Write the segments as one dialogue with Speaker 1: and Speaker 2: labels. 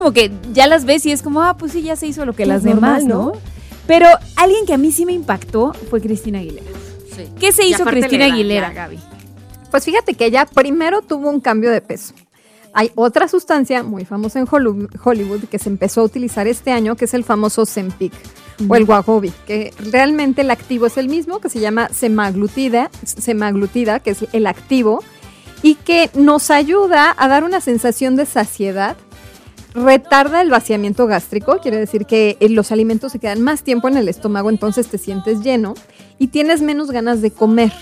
Speaker 1: como que ya las ves y es como, pues sí, ya se hizo lo que las
Speaker 2: normal,
Speaker 1: demás, ¿no? Pero alguien que a mí sí me impactó fue Cristina Aguilera. Sí. ¿Qué se hizo Cristina Aguilera, Gaby?
Speaker 2: Pues fíjate que ella primero tuvo un cambio de peso. Hay otra sustancia muy famosa en Hollywood que se empezó a utilizar este año, que es el famoso Ozempic o el Wegovy, que realmente el activo es el mismo, que se llama semaglutida, que es el activo, y que nos ayuda a dar una sensación de saciedad. Retarda el vaciamiento gástrico, quiere decir que los alimentos se quedan más tiempo en el estómago, entonces te sientes lleno y tienes menos ganas de comer.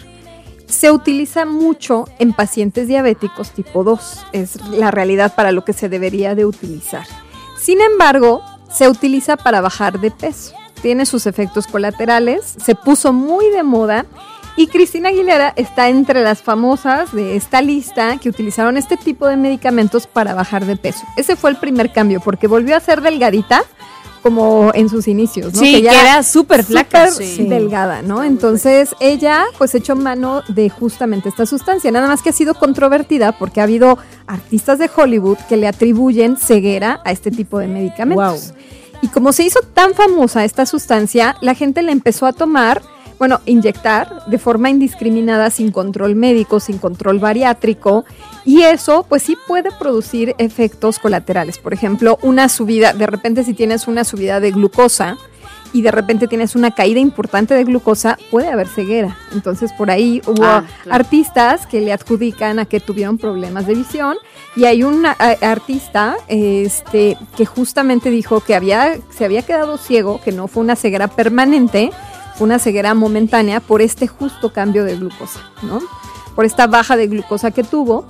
Speaker 2: Se utiliza mucho en pacientes diabéticos tipo 2, es la realidad para lo que se debería de utilizar. Sin embargo, se utiliza para bajar de peso, tiene sus efectos colaterales, se puso muy de moda. Y Cristina Aguilera está entre las famosas de esta lista que utilizaron este tipo de medicamentos para bajar de peso. Ese fue el primer cambio, porque volvió a ser delgadita como en sus inicios, ¿no?
Speaker 1: Sí, que era súper flaca.
Speaker 2: Súper delgada, ¿no? Entonces ella pues echó mano de justamente esta sustancia, nada más que ha sido controvertida porque ha habido artistas de Hollywood que le atribuyen ceguera a este tipo de medicamentos. Wow. Y como se hizo tan famosa esta sustancia, la gente la empezó a tomar, inyectar de forma indiscriminada, sin control médico, sin control bariátrico, y eso pues sí puede producir efectos colaterales. Por ejemplo, una subida, de repente si tienes una subida de glucosa y de repente tienes una caída importante de glucosa, puede haber ceguera. Entonces por ahí hubo artistas que le adjudican a que tuvieron problemas de visión, y hay un artista que justamente dijo que se había quedado ciego, que no fue una ceguera permanente, una ceguera momentánea por este justo cambio de glucosa, ¿no? Por esta baja de glucosa que tuvo.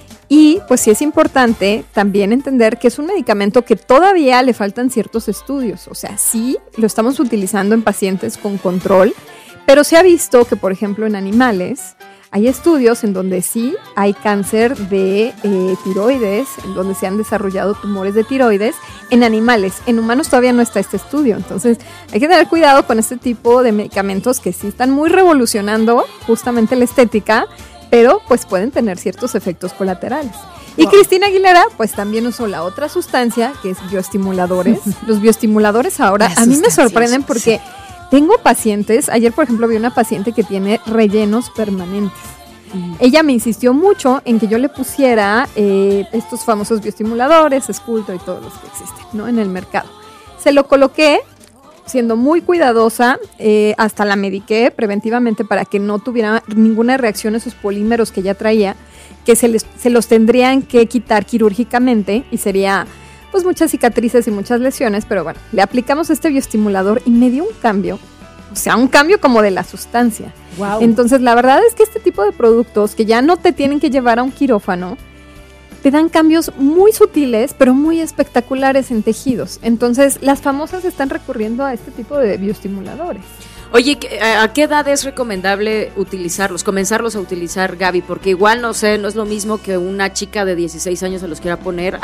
Speaker 2: Y pues sí es importante también entender que es un medicamento que todavía le faltan ciertos estudios. O sea, sí lo estamos utilizando en pacientes con control, pero se ha visto que, por ejemplo, en animales hay estudios en donde sí hay cáncer de tiroides, en donde se han desarrollado tumores de tiroides en animales. En humanos todavía no está este estudio, entonces hay que tener cuidado con este tipo de medicamentos que sí están muy revolucionando justamente la estética, pero pues pueden tener ciertos efectos colaterales. Y Cristina Aguilera pues también usó la otra sustancia, que es bioestimuladores. Los bioestimuladores ahora a mí me sorprenden porque tengo pacientes, ayer por ejemplo vi una paciente que tiene rellenos permanentes. Ella me insistió mucho en que yo le pusiera estos famosos bioestimuladores, Sculptra y todos los que existen, ¿no?, en el mercado. Se lo coloqué siendo muy cuidadosa, hasta la mediqué preventivamente para que no tuviera ninguna reacción a esos polímeros que ella traía, que se los tendrían que quitar quirúrgicamente y sería pues muchas cicatrices y muchas lesiones, pero bueno, le aplicamos este bioestimulador y me dio un cambio, o sea, un cambio como de la sustancia. Wow. Entonces la verdad es que este tipo de productos que ya no te tienen que llevar a un quirófano, te dan cambios muy sutiles, pero muy espectaculares en tejidos. Entonces las famosas están recurriendo a este tipo de bioestimuladores.
Speaker 3: Oye, ¿a qué edad es recomendable comenzarlos a utilizar, Gaby? Porque igual, no sé, no es lo mismo que una chica de 16 años se los quiera poner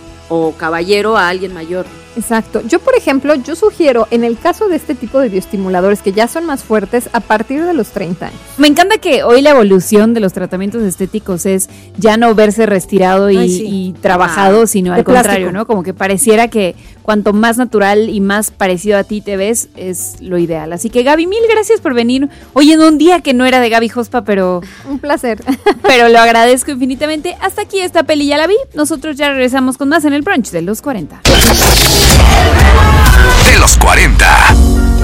Speaker 3: o caballero a alguien mayor.
Speaker 2: Exacto. Yo, por ejemplo, sugiero, en el caso de este tipo de bioestimuladores que ya son más fuertes, a partir de los 30 años.
Speaker 1: Me encanta que hoy la evolución de los tratamientos estéticos es ya no verse retirado y trabajado, sino al contrario, ¿no? Como que pareciera que cuanto más natural y más parecido a ti te ves, es lo ideal. Así que, Gaby, mil gracias por venir hoy en un día que no era de Gaby Jospa, pero...
Speaker 2: Un placer.
Speaker 1: Pero lo agradezco infinitamente. Hasta aquí esta peli ya la vi. Nosotros ya regresamos con más en el brunch de los 40.